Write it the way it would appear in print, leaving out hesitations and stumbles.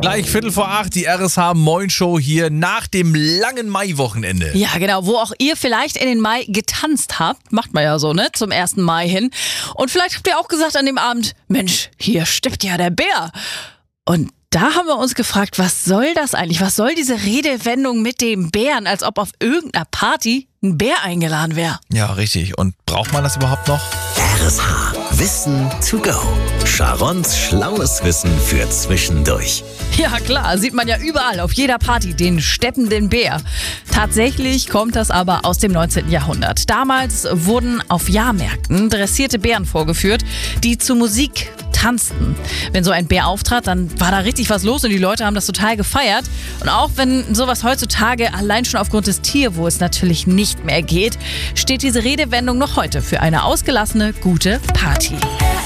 Gleich 7:45, die RSH Moin Show hier nach dem langen Maiwochenende. Ja, genau, wo auch ihr vielleicht in den Mai getanzt habt. Macht man ja so, ne? Zum 1. Mai hin. Und vielleicht habt ihr auch gesagt an dem Abend, Mensch, hier steppt ja der Bär. Und da haben wir uns gefragt, was soll das eigentlich? Was soll diese Redewendung mit dem Bären, als ob auf irgendeiner Party ein Bär eingeladen wäre? Ja, richtig. Und braucht man das überhaupt noch? RSH Wissen to go. Sharons schlaues Wissen für zwischendurch. Ja klar, sieht man ja überall auf jeder Party den steppenden Bär. Tatsächlich kommt das aber aus dem 19. Jahrhundert. Damals wurden auf Jahrmärkten dressierte Bären vorgeführt, die zu Musik tanzten. Wenn so ein Bär auftrat, dann war da richtig was los und die Leute haben das total gefeiert. Und auch wenn sowas heutzutage allein schon aufgrund des Tierwohls natürlich nicht mehr geht, steht diese Redewendung noch heute für eine ausgelassene, gute Party.